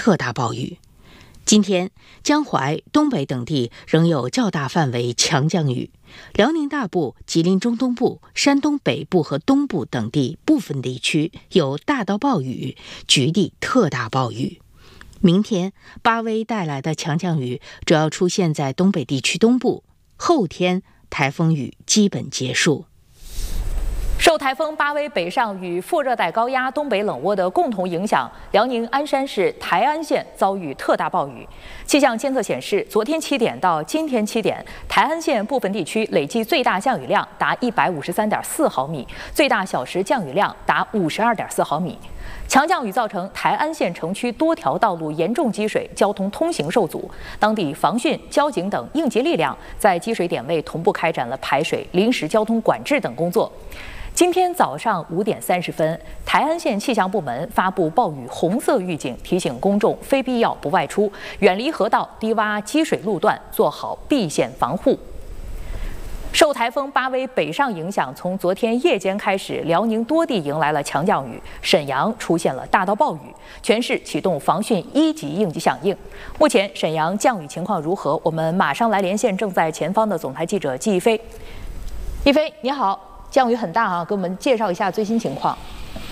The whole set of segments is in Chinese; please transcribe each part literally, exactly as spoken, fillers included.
特大暴雨。今天，江淮、东北等地仍有较大范围强降雨，辽宁大部、吉林中东部、山东北部和东部等地部分地区有大到暴雨，局地特大暴雨。明天，巴威带来的强降雨主要出现在东北地区东部，后天台风雨基本结束。 受台风巴威北上与副热带高压东北冷涡的共同影响，辽宁鞍山市台安县遭遇特大暴雨。气象监测显示，昨天七点到今天七点，台安县部分地区累计最大降雨量达一百五十三点四毫米，最大小时降雨量达五十二点四毫米。强降雨造成台安县城区多条道路严重积水，交通通行受阻。当地防汛、交警等应急力量在积水点位同步开展了排水、临时交通管制等工作。今天早上五点三十分，台安县气象部门发布暴雨红色预警，提醒公众非必要不外出，远离河道、低洼积水路段，做好避险防护。受台风巴威北上影响，从昨天夜间开始，辽宁多地迎来了强降雨，沈阳出现了大到暴雨，全市启动防汛一级应急响应。目前沈阳降雨情况如何？我们马上来连线正在前方的总台记者季一飞。一飞，你好。降雨很大啊，给我们介绍一下最新情况。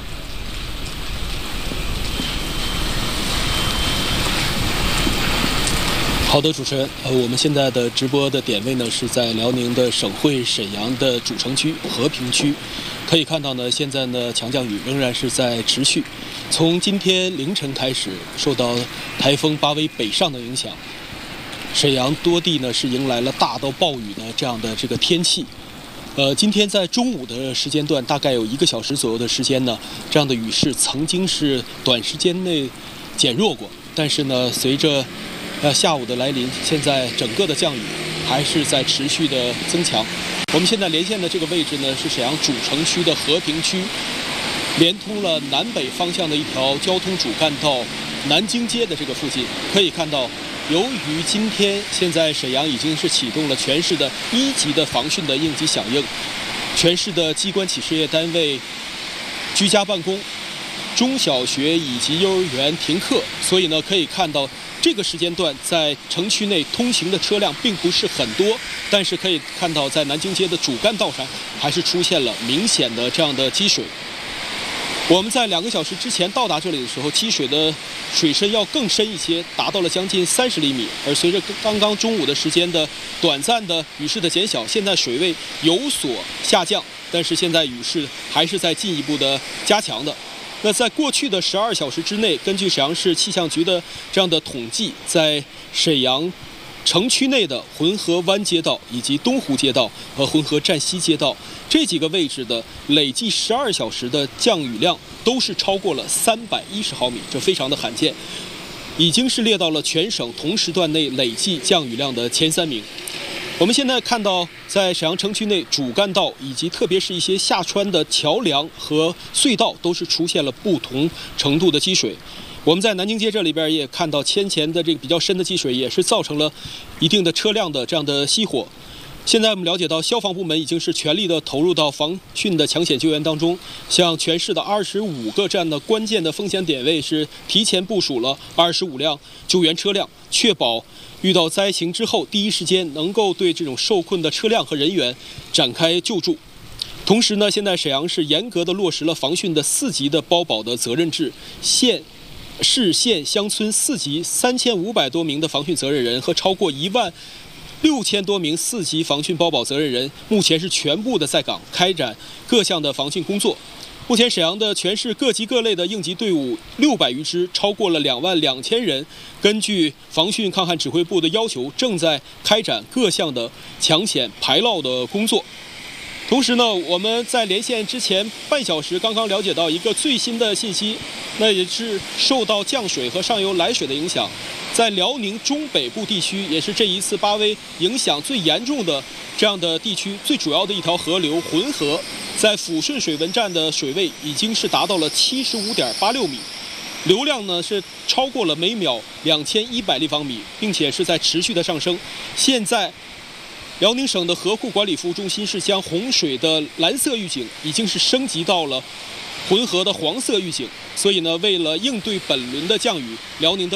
好的，主持人，呃，我们现在的直播的点位呢是在辽宁的省会沈阳的主城区和平区，可以看到呢，现在呢强降雨仍然是在持续。从今天凌晨开始，受到台风巴威北上的影响，沈阳多地呢是迎来了大到暴雨的这样的这个天气。呃，今天在中午的时间段，大概有一个小时左右的时间呢，这样的雨势曾经是短时间内减弱过，但是呢，随着呃下午的来临，现在整个的降雨还是在持续的增强。我们现在连线的这个位置呢，是沈阳主城区的和平区，连通了南北方向的一条交通主干道南京街的这个附近，可以看到。由于今天现在沈阳已经是启动了全市的一级的防汛的应急响应，全市的机关企事业单位居家办公，中小学以及幼儿园停课，所以呢可以看到这个时间段在城区内通行的车辆并不是很多，但是可以看到在南京街的主干道上还是出现了明显的这样的积水。我们在两个小时之前到达这里的时候，积水的水深要更深一些，达到了将近三十厘米。而随着刚刚中午的时间的短暂的雨势的减小，现在水位有所下降，但是现在雨势还是在进一步的加强的。那在过去的十二小时之内，根据沈阳市气象局的这样的统计，在沈阳城区内的浑河湾街道以及东湖街道和浑河站西街道这几个位置的累计十二小时的降雨量都是超过了三百一十毫米，这非常的罕见，已经是列到了全省同时段内累计降雨量的前三名。我们现在看到，在沈阳城区内主干道以及特别是一些下穿的桥梁和隧道都是出现了不同程度的积水。我们在南京街这里边也看到先前的这个比较深的积水，也是造成了一定的车辆的这样的熄火。现在我们了解到，消防部门已经是全力的投入到防汛的抢险救援当中，像全市的二十五个这样的关键的风险点位是提前部署了二十五辆救援车辆，确保遇到灾情之后第一时间能够对这种受困的车辆和人员展开救助。同时呢，现在沈阳市严格的落实了防汛的四级的包保的责任制，县市县乡村四级三千五百多名的防汛责任人和超过一万六千多名四级防汛包保责任人，目前是全部的在岗开展各项的防汛工作。目前沈阳的全市各级各类的应急队伍六百余支，超过了两万两千人，根据防汛抗旱指挥部的要求，正在开展各项的抢险排涝的工作。同时呢，我们在连线之前半小时刚刚了解到一个最新的信息，那也是受到降水和上游来水的影响，在辽宁中北部地区，也是这一次巴威影响最严重的这样的地区，最主要的一条河流浑河，在抚顺水文站的水位已经是达到了七十五点八六米，流量呢是超过了每秒两千一百立方米，并且是在持续的上升。现在辽宁省的河库管理服务中心是将洪水的蓝色预警已经是升级到了浑河的黄色预警，所以呢，为了应对本轮的降雨，辽宁的